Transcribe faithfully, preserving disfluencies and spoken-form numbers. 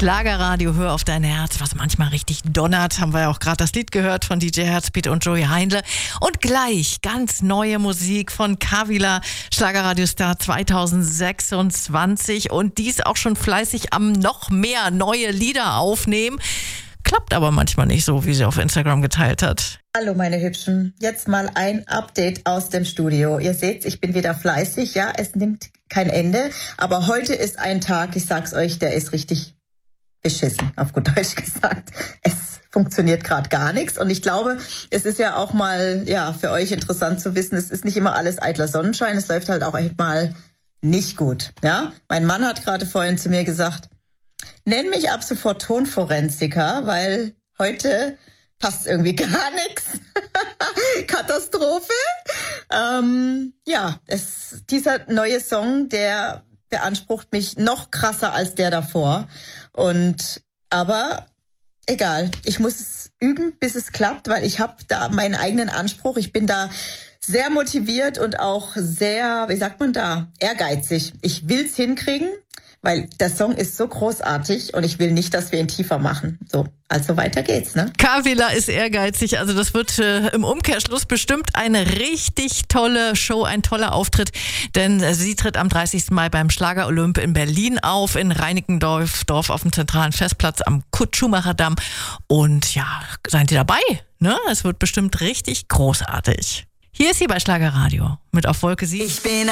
Schlagerradio, hör auf dein Herz, was manchmal richtig donnert. Haben wir ja auch gerade das Lied gehört von D J Herzbeat und Joey Heindle. Und gleich ganz neue Musik von Kavila, Schlagerradiostar zwanzig sechsundzwanzig. Und dies auch schon fleißig am noch mehr neue Lieder aufnehmen. Klappt aber manchmal nicht so, wie sie auf Instagram geteilt hat. Hallo meine Hübschen, jetzt mal ein Update aus dem Studio. Ihr seht, ich bin wieder fleißig, ja, es nimmt kein Ende. Aber heute ist ein Tag, ich sag's euch, der ist richtig beschissen, auf gut Deutsch gesagt. Es funktioniert gerade gar nichts. Und ich glaube, es ist ja auch mal ja für euch interessant zu wissen, es ist nicht immer alles eitler Sonnenschein, es läuft halt auch echt mal nicht gut. Ja, mein Mann hat gerade vorhin zu mir gesagt, nenn mich ab sofort Tonforensiker, weil heute passt irgendwie gar nichts. Katastrophe. Ähm, ja, es, dieser neue Song, der beansprucht mich noch krasser als der davor. Und aber egal, ich muss es üben, bis es klappt, weil ich habe da meinen eigenen Anspruch. Ich bin da sehr motiviert und auch sehr, wie sagt man da, ehrgeizig. Ich will's hinkriegen, weil der Song ist so großartig und ich will nicht, dass wir ihn tiefer machen. So, also weiter geht's, ne? Kavila ist ehrgeizig, also das wird äh, im Umkehrschluss bestimmt eine richtig tolle Show, ein toller Auftritt, denn äh, sie tritt am dreißigsten Mai beim Schlager Olymp in Berlin auf, in Reinickendorf Dorf auf dem zentralen Festplatz am Kurt-Schumacher-Damm. Und ja, seien Sie dabei, ne? Es wird bestimmt richtig großartig. Hier ist sie bei Schlagerradio mit Auf Wolke sieben. Ich bin